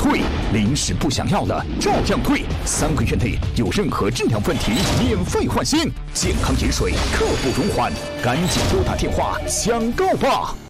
退，临时不想要了照样退，3个月内有任何质量问题免费换新，健康饮水刻不容缓，赶紧拨打电话抢购吧！